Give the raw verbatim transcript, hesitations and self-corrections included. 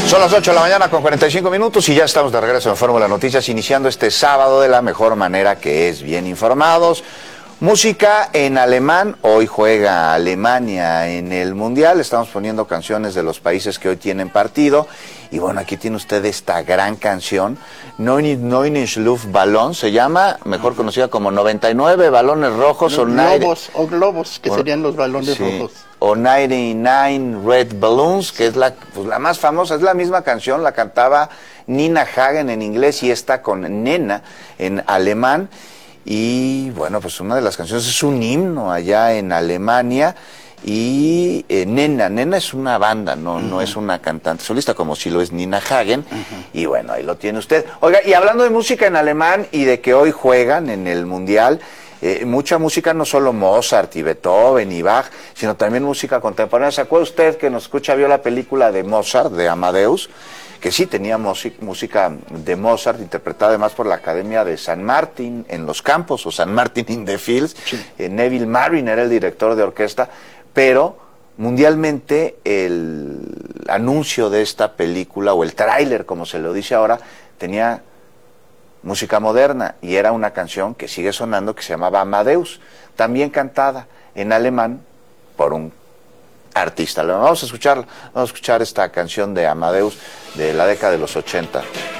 Son las ocho de la mañana con cuarenta y cinco minutos y ya estamos de regreso en Fórmula Noticias, iniciando este sábado de la mejor manera, que es bien informados. Música en alemán, hoy juega Alemania en el Mundial, estamos poniendo canciones de los países que hoy tienen partido, y bueno, aquí tiene usted esta gran canción, Neun Luftballons, se llama, mejor conocida como noventa y nueve balones rojos, Los o, globos, o globos, que o, serían los balones sí, rojos. O noventa y nueve Red Balloons, que es la, pues, la más famosa, es la misma canción, la cantaba Nina Hagen en inglés y esta con Nena en alemán. Y bueno, pues una de las canciones es un himno allá en Alemania. Y eh, Nena, Nena es una banda, no, uh-huh. no es una cantante solista como si lo es Nina Hagen. Uh-huh. Y bueno, ahí lo tiene usted. Oiga, y hablando de música en alemán y de que hoy juegan en el Mundial, eh, mucha música, no solo Mozart y Beethoven y Bach, sino también música contemporánea. ¿Se acuerda usted que nos escucha, vio la película de Mozart, de Amadeus? Que sí tenía música de Mozart, interpretada además por la Academia de San Martín en los Campos, o San Martín in the Fields. Sí. Eh, Neville Marvin era el director de orquesta, pero mundialmente el anuncio de esta película, o el tráiler, como se lo dice ahora, tenía música moderna, y era una canción que sigue sonando, que se llamaba Amadeus, también cantada en alemán por un artista. Vamos a escuchar, vamos a escuchar esta canción de Amadeus de la década de los ochenta.